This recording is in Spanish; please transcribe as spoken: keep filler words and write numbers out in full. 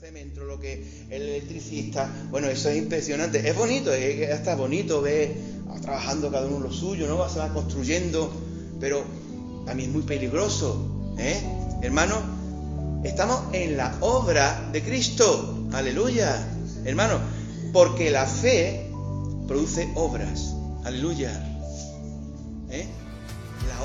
cemento, lo que el electricista, bueno, eso es impresionante, es bonito, es hasta bonito ver trabajando cada uno lo suyo, ¿no? Se va construyendo, pero también es muy peligroso, ¿eh? Hermano, estamos en la obra de Cristo, aleluya, hermano, porque la fe produce obras, aleluya, ¿eh? La